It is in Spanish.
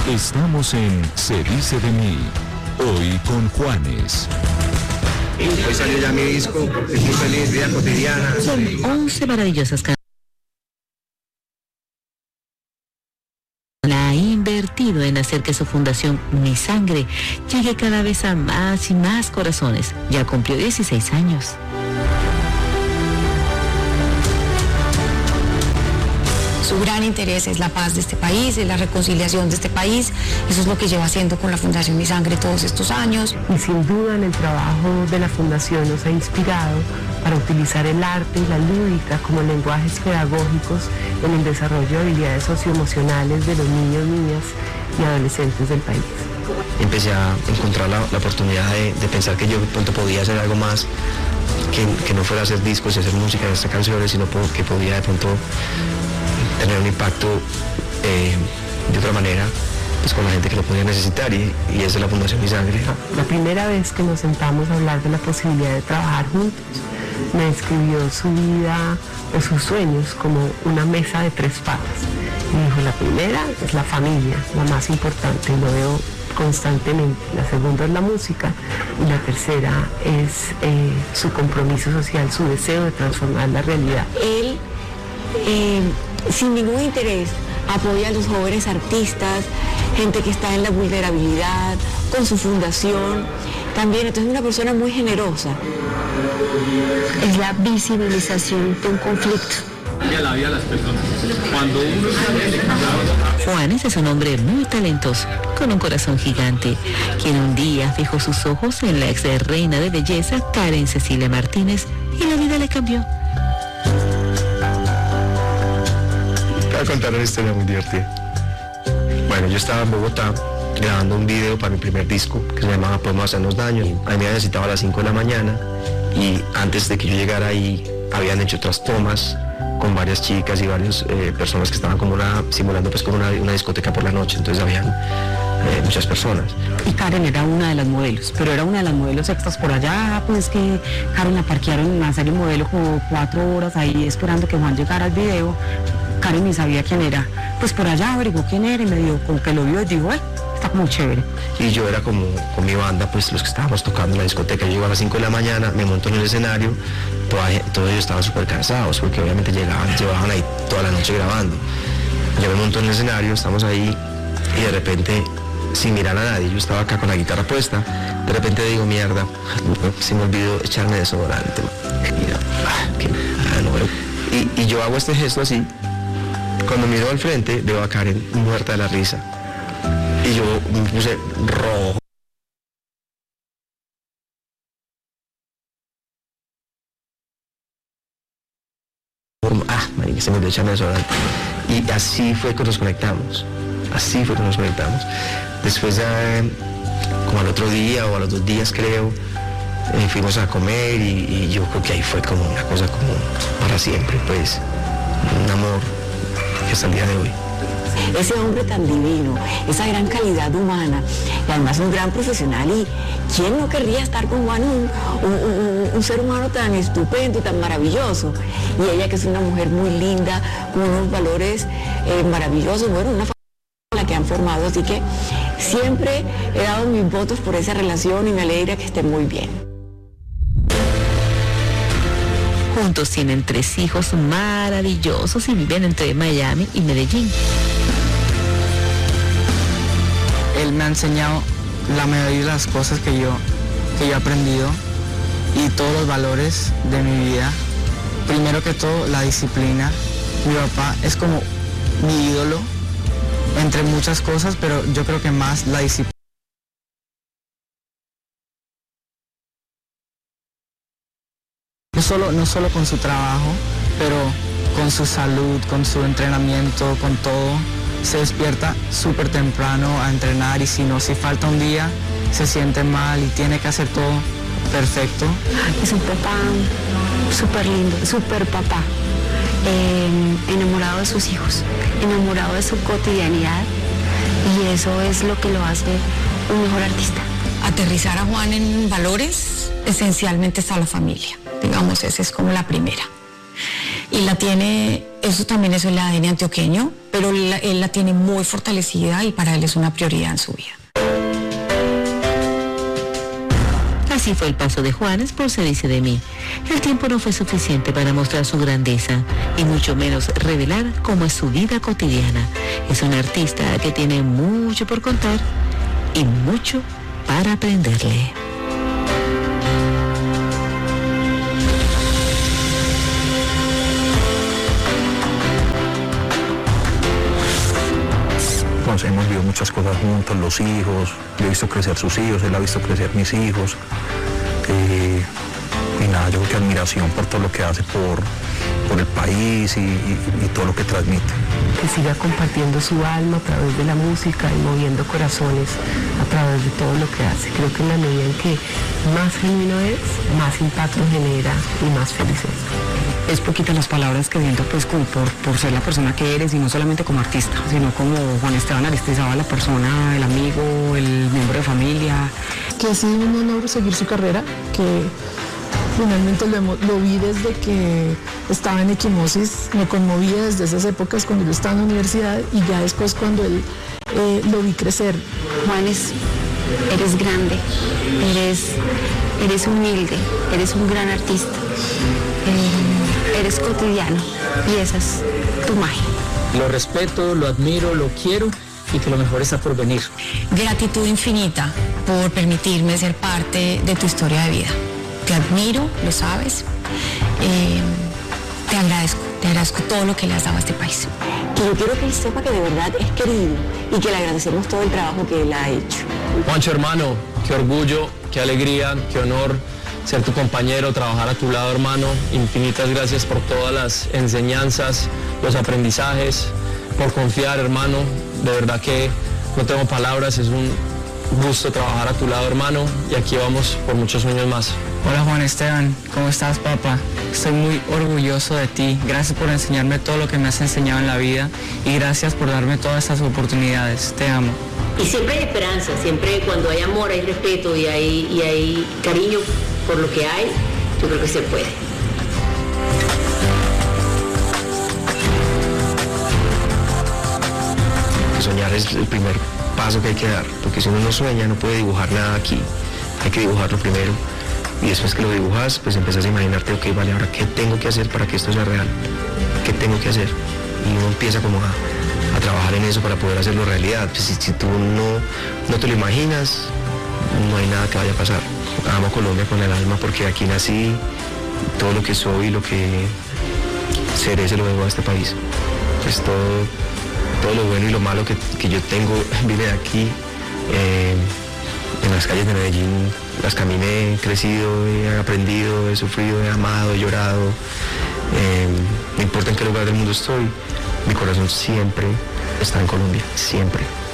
Estamos en Se dice de mí, hoy con Juanes. Hoy salió ya mi disco, estoy muy feliz, vida cotidiana. Son 11 maravillosas canciones. Ha invertido en hacer que su fundación Mi Sangre llegue cada vez a más y más corazones. Ya cumplió 16 años. Su gran interés es la paz de este país, es la reconciliación de este país. Eso es lo que lleva haciendo con la Fundación Mi Sangre todos estos años. Y sin duda en el trabajo de la Fundación nos ha inspirado para utilizar el arte y la lúdica como lenguajes pedagógicos en el desarrollo de habilidades socioemocionales de los niños, niñas y adolescentes del país. Empecé a encontrar la oportunidad de pensar que yo de pronto podía hacer algo más, que no fuera hacer discos y hacer música de estas canciones, sino que podía de pronto tener un impacto de otra manera, pues con la gente que lo podía necesitar, y esa es la Fundación Mi Sangre. La primera vez que nos sentamos a hablar de la posibilidad de trabajar juntos, me describió su vida o sus sueños como una mesa de 3 patas. Y dijo, la primera es la familia, la más importante, y lo veo constantemente. La segunda es la música, y la tercera es su compromiso social, su deseo de transformar la realidad. Él, sin ningún interés, apoya a los jóvenes artistas, gente que está en la vulnerabilidad, con su fundación. También, entonces, es una persona muy generosa. Es la visibilización de un conflicto. La vida de las personas. Cuando uno Juanes es un hombre muy talentoso, con un corazón gigante, quien un día fijó sus ojos en la ex reina de belleza, Karen Cecilia Martínez, y la vida le cambió. Te voy a contar una historia muy divertida. Bueno, yo estaba en Bogotá grabando un video para mi primer disco que se llamaba Podemos Hacernos Daño. A mí me habían citado a las 5 de la mañana y antes de que yo llegara ahí habían hecho otras tomas con varias chicas y varias personas que estaban como simulando pues como una discoteca por la noche, entonces habían muchas personas. Y Karen era una de las modelos, pero era una de las modelos extras por allá, pues que Karen la parquearon en hacer el modelo como 4 horas ahí esperando que Juan llegara al video. Karen ni sabía quién era, pues por allá averiguó quién era y me dio, como que lo vio y dijo, está como chévere. Y yo era como con mi banda, pues los que estábamos tocando en la discoteca. Yo llego a las 5 de la mañana, me monto en el escenario, todos ellos estaban súper cansados porque obviamente llevaban ahí toda la noche grabando. Yo me monto en el escenario, estamos ahí y de repente, sin mirar a nadie, yo estaba acá con la guitarra puesta, de repente digo, mierda, se me olvidó echarme desodorante. Y yo hago este gesto así. Cuando miro al frente, veo a Karen muerta de la risa. Y yo me puse rojo. Marica, se me olvidó echarme desodorante. Y así fue que nos conectamos. Después ya, como al otro día o a los 2 días creo, fuimos a comer y yo creo que ahí fue como una cosa como para siempre, pues, un amor que hasta el día de hoy. Ese hombre tan divino, esa gran calidad humana, y además un gran profesional, y ¿quién no querría estar con Juan, un ser humano tan estupendo, tan maravilloso? Y ella, que es una mujer muy linda, con unos valores maravillosos, bueno, una familia la que han formado, así que siempre he dado mis votos por esa relación y me alegra que esté muy bien. Juntos tienen 3 hijos maravillosos y viven entre Miami y Medellín. Él me ha enseñado la mayoría de las cosas que yo he aprendido y todos los valores de mi vida. Primero que todo, la disciplina. Mi papá es como mi ídolo, entre muchas cosas, pero yo creo que más la disciplina. No solo con su trabajo, pero con su salud, con su entrenamiento, con todo. Se despierta súper temprano a entrenar y si falta un día, se siente mal y tiene que hacer todo perfecto. Es un papá súper lindo, súper papá, enamorado de sus hijos, enamorado de su cotidianidad, y eso es lo que lo hace un mejor artista. Aterrizar a Juan en valores, esencialmente está la familia. Digamos, esa es como la primera. y la tiene, eso también es el ADN antioqueño, pero él la tiene muy fortalecida y para él es una prioridad en su vida. Así fue el paso de Juanes por Se dice de mí. El tiempo no fue suficiente para mostrar su grandeza y mucho menos revelar cómo es su vida cotidiana. Es un artista que tiene mucho por contar y mucho para aprenderle. Hemos vivido muchas cosas juntos, los hijos, yo he visto crecer sus hijos, él ha visto crecer mis hijos. Y nada, yo creo que admiración por todo lo que hace por el país y todo lo que transmite. Que siga compartiendo su alma a través de la música y moviendo corazones a través de todo lo que hace. Creo que en la medida en que más genuino es, más impacto genera y más feliz es. Es poquitas las palabras que siento pues como por ser la persona que eres y no solamente como artista, sino como Juan Esteban Aristizábal, la persona, el amigo, el miembro de familia. Que ha sido un honor seguir su carrera, que finalmente lo vi desde que estaba en Equimosis, me conmovía desde esas épocas cuando yo estaba en la universidad y ya después cuando él lo vi crecer. Juanes, eres grande, eres humilde, eres un gran artista. Eres cotidiano y esa es tu magia. Lo respeto, lo admiro, lo quiero y que lo mejor está por venir. Gratitud infinita por permitirme ser parte de tu historia de vida. Te admiro, lo sabes. Te agradezco todo lo que le has dado a este país. Que yo quiero que él sepa que de verdad es querido y que le agradecemos todo el trabajo que él ha hecho. Juancho, hermano, qué orgullo, qué alegría, qué honor ser tu compañero, trabajar a tu lado, hermano. Infinitas gracias por todas las enseñanzas, los aprendizajes, por confiar, hermano. De verdad que no tengo palabras, es un gusto trabajar a tu lado, hermano, y aquí vamos por muchos sueños más. Hola Juan Esteban, ¿cómo estás, papá? Estoy muy orgulloso de ti. Gracias por enseñarme todo lo que me has enseñado en la vida y gracias por darme todas estas oportunidades. Te amo. Y siempre hay esperanza, siempre cuando hay amor hay respeto y hay cariño por lo que hay, yo creo que se puede. Soñar es el primer paso que hay que dar, porque si uno no sueña no puede dibujar nada aquí, hay que dibujarlo primero y después que lo dibujas pues empiezas a imaginarte, ok, vale, ahora qué tengo que hacer para que esto sea real, qué tengo que hacer, y uno empieza como a trabajar en eso para poder hacerlo realidad. Pues si tú no te lo imaginas, no hay nada que vaya a pasar. Amo Colombia con el alma porque aquí nací, todo lo que soy, lo que seré se lo debo a este país. Pues todo lo bueno y lo malo que yo tengo vive aquí. En las calles de Medellín las caminé, he crecido, he aprendido, he sufrido, he amado, he llorado. No importa en qué lugar del mundo estoy, mi corazón siempre está en Colombia, siempre.